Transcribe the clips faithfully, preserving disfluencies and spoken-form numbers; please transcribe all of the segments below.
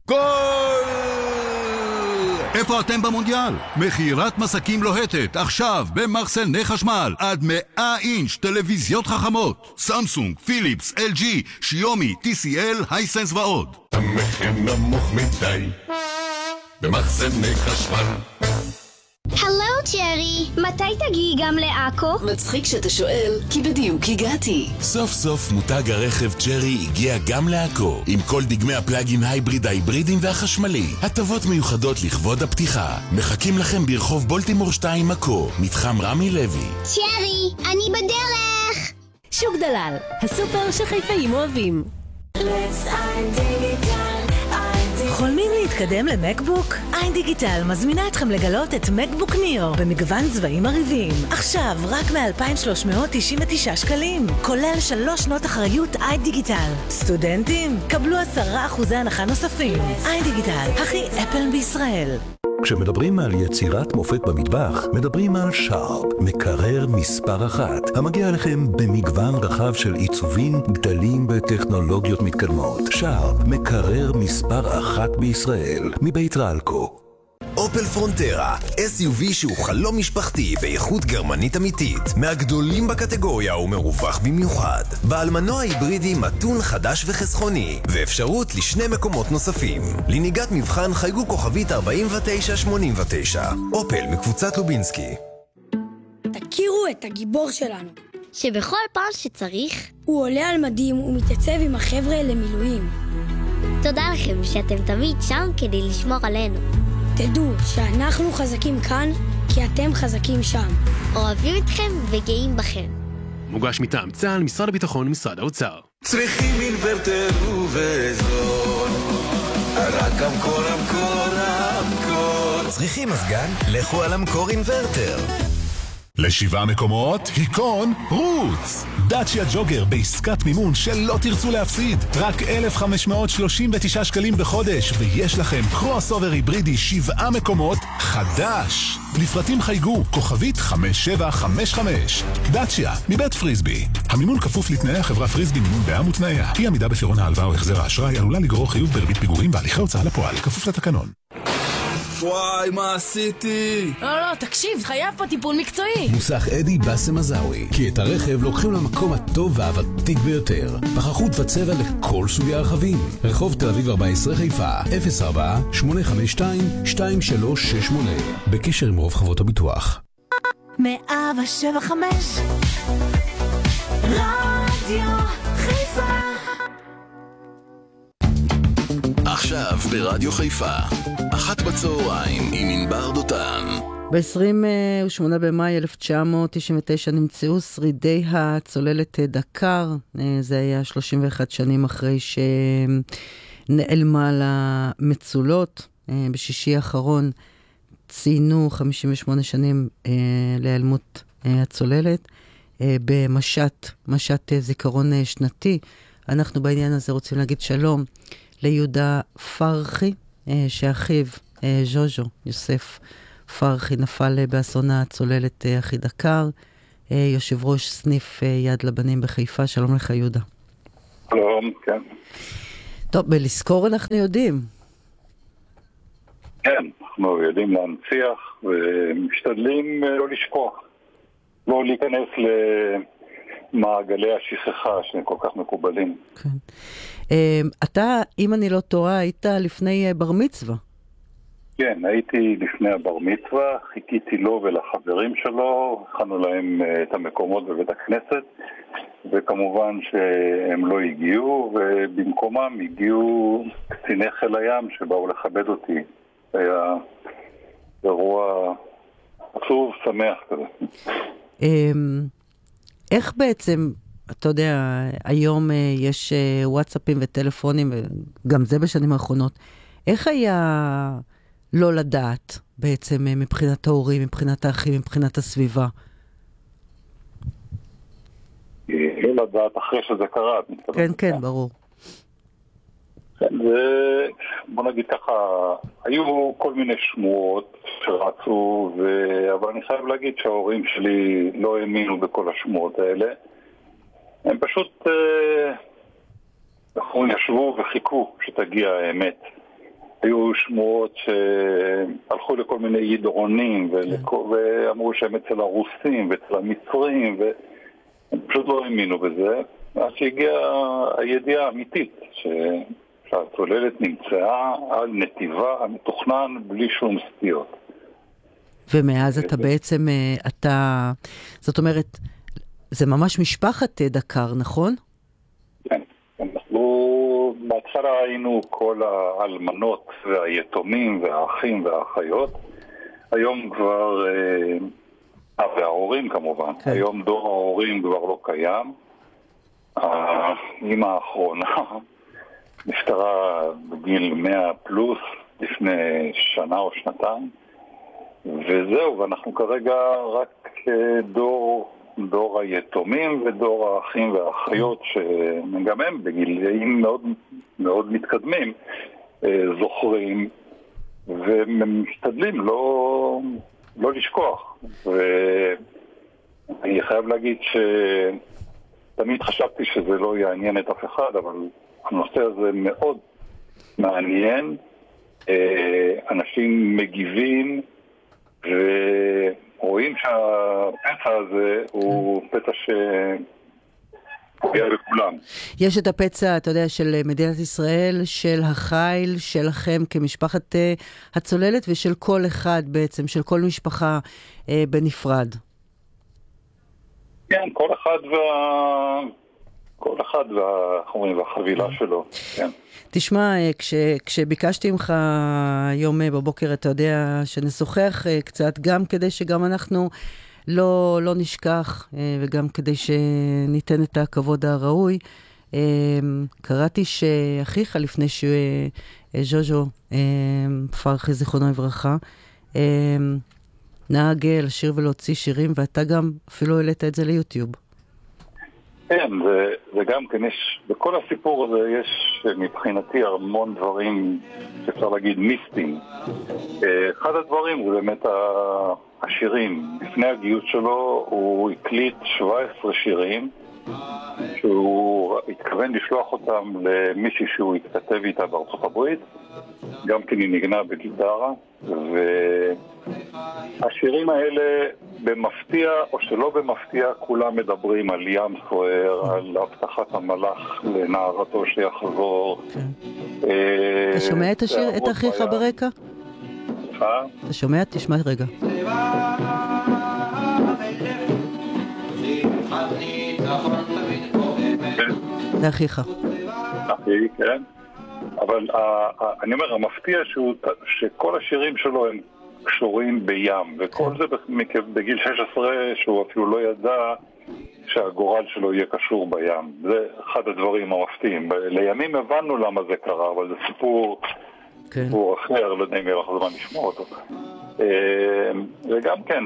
גול! איפה אתם במונדיאל? מכירת מסקים לוהטת, עכשיו במחסני חשמל, עד מאה אינץ' טלוויזיות חכמות, סמסונג, פיליפס, אל ג'י, שיומי, טי סי אל, הייסנס ועוד. המחיר נמוך מדי במחסני חשמל. הלו ג'רי, מתי תגיעי גם לעכו? מצחיק שאתה שואל, כי בדיוק הגעתי. סוף סוף מותג הרכב ג'רי הגיע גם לעכו, עם כל דגמי הפלאגין הייבריד ההיברידים והחשמלי. הטבות מיוחדות לכבוד הפתיחה. מחכים לכם ברחוב בולטימור שתיים עכו, מתחם רמי לוי. ג'רי, אני בדרך. שוק דלל, הסופר שחיפאים אוהבים. חולמים להתקדם למקבוק? איין דיגיטל מזמינה אתכם לגלות את מקבוק ניאו במגוון צבעים מרהיבים. עכשיו רק מ-אלפיים ושלוש מאות תשעים ותשעה שקלים, כולל שלוש שנות אחריות איין דיגיטל. סטודנטים, קבלו עשרה אחוזי הנחה נוספים. איין דיגיטל, הכי אפל בישראל. כשמדברים על יצירת מופת במטבח, מדברים על שרפ, מקרר מספר אחת, המגיע לכם במגוון רחב של עיצובים, גדלים וטכנולוגיות מתקדמות. שרפ, מקרר מספר אחת בישראל, מבית רלקו. אופל פרונטרה, אס יו וי שהוא חלום משפחתי באיכות גרמנית אמיתית, מהגדולים בקטגוריה ומרווח במיוחד. בעל מנוע היברידי מתון חדש וחסכוני, ואפשרות לשני מקומות נוספים. לנהיגת מבחן חייגו כוכבית ארבעים ותשע שמונים ותשע. אופל מקבוצת לובינסקי. תכירו את הגיבור שלנו, שבכל פעם שצריך הוא עולה על מדים ומתייצב עם החבר'ה למילואים. תודה לכם שאתם תמיד שם כדי לשמור עלינו. תדעו שאנחנו חזקים כאן, כי אתם חזקים שם. אוהבים אתכם וגאים בכם. מוגש מטעם צה"ל, משרד הביטחון ומשרד האוצר. צריכים אינוורטר ובזול, רק המקור, המקור, המקור. צריכים מזגן? לכו על המקור אינוורטר. לשבעה מקומות, היכון רוץ. דאצ'יה ג'וגר בעסקת מימון שלא תרצו להפסיד. רק אלף חמש מאות שלושים ותשעה שקלים בחודש, ויש לכם קרוס אובר היברידי שבעה מקומות חדש. לפרטים חייגו כוכבית חמש שבע חמש חמש. דאצ'יה מבית פריסבי. המימון כפוף לתנאי החברה פריסבי מימון בע"מ ותנאיה. אי עמידה בפירעון ההלוואה או החזר האשראי עלולה לגרור חיוב בריבית פיגורים והליכי הוצאה לפועל, כפוף לתקנון. וואי, מה עשיתי? לא, לא, תקשיב, חייב פה טיפול מקצועי. מוסך אדי בסם מזאוי, כי את הרכב לוקחים למקום הטוב והוותיק ביותר. פחחות וצבע לכל סוגי הרכבים. רחוב תל אביב ארבע עשרה חיפה, אפס ארבע שמונה חמש שתיים שתיים שלוש שש שמונה. בקשר עם רוב חברות הביטוח. מאה שבע חמש רדיו חיפה. עכשיו ברדיו חיפה, אחת בצהריים עם ענבר דותן. ב-עשרים ושמונה במאי אלף תשע מאות תשעים ותשע נמצאו שרידי הצוללת דקר. זה היה שלושים ואחת שנים אחרי שנעלמה למצולות. בשישי האחרון ציינו חמישים ושמונה שנים להיעלמות הצוללת במשט, משט זיכרון שנתי. אנחנו בעניין הזה רוצים להגיד שלום ליהודה פרחי, שאחיו ז'וז'ו יוסף פרחי נפל באסון הצוללת אחי דקר, יושב ראש סניף יד לבנים בחיפה. שלום לך יהודה. שלום, כן. טוב, בלזכור אנחנו יודעים. כן, אנחנו יודעים להנציח ומשתדלים לא לשכוח, לא להיכנס למעגלי השכחה שהם כל כך מקובלים. כן. אתה, אם אני לא טועה, היית לפני בר מצווה. כן, הייתי לפני הבר מצווה, חיכיתי לו ולחברים שלו, הכנו להם את המקומות בבית הכנסת, וכמובן שהם לא הגיעו, ובמקומם הגיעו קציני חיל הים שבאו לכבד אותי. היה אירוע עצוב, שמח כזה. איך בעצם, אתה יודע, היום יש וואטסאפים וטלפונים, וגם זה בשנים האחרונות, איך היה לא לדעת בעצם מבחינת ההורים, מבחינת האחים, מבחינת הסביבה? לא לדעת אחרי שזה קרה. כן, כן, ברור. זה, בוא נגיד ככה, היו כל מיני שמועות שרצו, ו... אבל אני חייב להגיד שההורים שלי לא האמינו בכל השמועות האלה. הם פשוט אה, ישבו וחיכו שתגיע האמת. היו שמועות שהלכו לכל מיני ידעונים ואמרו שהם אצל הרוסים ואצל המצרים והם פשוט לא האמינו בזה. עד שהגיעה הידיעה האמיתית שהצוללת נמצאה על נתיבה המתוכנן בלי שום סטיות. ומאז אתה בעצם, אתה, זאת אומרת, זה ממש משפחת דקר, נכון? כן, אנחנו בהתחלה היינו כל האלמנות והיתומים והאחים והאחיות. היום כבר, אה, וההורים כמובן, כן. היום דור ההורים כבר לא קיים. האמא האחרונה נפטרה בגיל מאה פלוס לפני שנה או שנתיים. וזהו, ואנחנו כרגע רק דור, דור היתומים ודור האחים והאחיות שגם הם בגילאים מאוד, מאוד מתקדמים זוכרים ומשתדלים לא, לא לשכוח. ואני חייב להגיד שתמיד חשבתי שזה לא יעניין את אף אחד, אבל הנושא הזה מאוד מעניין. אנשים מגיבים ורואים שהפצע הזה הוא פצע שפוגע בכולם. יש את הפצע, אתה יודע, של מדינת ישראל, של החיל, שלכם כמשפחת הצוללת, ושל כל אחד בעצם, של כל משפחה בנפרד. כן, כל אחד וה... כל אחד והחומרים והחבילה שלו, כן. תשמע, כש, כשביקשתי ממך היום בבוקר, אתה יודע, שנשוחח קצת, גם כדי שגם אנחנו לא, לא נשכח, וגם כדי שניתן את הכבוד הראוי, קראתי שאחיך לפני שז'וז'ו פרחי זיכרונו לברכה, נהג לשיר ולהוציא שירים, ואתה גם אפילו העלית את זה ליוטיוב. כן, זה, זה גם כן, יש, בכל הסיפור הזה יש מבחינתי המון דברים שאפשר להגיד מיסטיים. אחד הדברים זה באמת השירים. לפני הגיוס שלו הוא הקליט שבע עשרה שירים שהוא התכוון לשלוח אותם למישהי שהוא התכתב איתה בארצות הברית, גם כן היא נגנה בגיטרה, והשירים האלה במפתיע או שלא במפתיע כולם מדברים על ים סוער, על הבטחת המלאך לנערתו שיחזור. אתה שומע את השיר, את אחיך ברקע? אה? אתה שומע? תשמע רגע. זה אחיך. אחי, כן. אבל אני אומר, המפתיע שכל השירים שלו הם קשורים בים, וכל זה בגיל שש עשרה שהוא אפילו לא ידע שהגורל שלו יהיה קשור בים. זה אחד הדברים המפתיעים. לימים הבנו למה זה קרה, אבל זה סיפור, סיפור אחר, לא יודע אם יהיה לך זמן לשמוע אותו. וגם כן,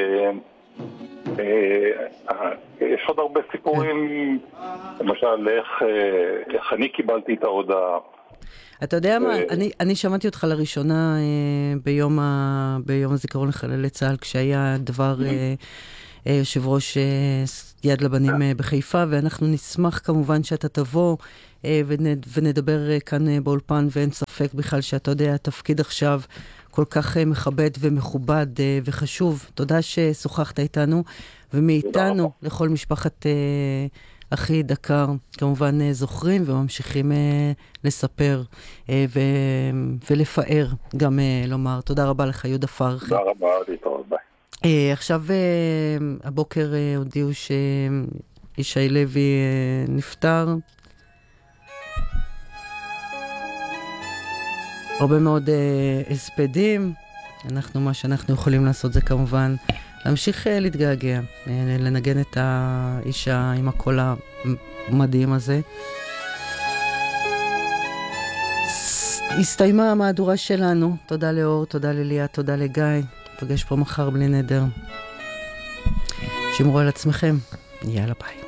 יש עוד הרבה סיפורים, למשל איך אני קיבלתי את ההודעה. אתה יודע מה, אני, אני שמעתי אותך לראשונה אה, ביום, ה, ביום הזיכרון לחללי צה"ל, כשהיה דבר אה, אה, יושב ראש אה, יד לבנים אה, בחיפה, ואנחנו נשמח כמובן שאתה תבוא אה, ונד, ונדבר אה, כאן אה, באולפן, ואין ספק בכלל שאתה יודע, התפקיד עכשיו כל כך אה, מכבד ומכובד אה, וחשוב. תודה ששוחחת איתנו, ומאיתנו לכל משפחת... אה, אחי דקר, כמובן זוכרים וממשיכים אה, לספר אה, ו- ולפאר, גם אה, לומר. תודה רבה לך, יהודה פרחי. תודה רבה, להתראות, ביי. אה, עכשיו, אה, הבוקר אה, הודיעו שישי לוי אה, נפטר. הרבה מאוד אה, הספדים. אנחנו, מה שאנחנו יכולים לעשות זה כמובן... להמשיך להתגעגע, לנגן את האישה עם הקול המדהים הזה. הסתיימה המהדורה שלנו. תודה לאור, תודה לליה, תודה לגיא. פגש פה מחר בלי נדר. שמרו על עצמכם. יאללה ביי.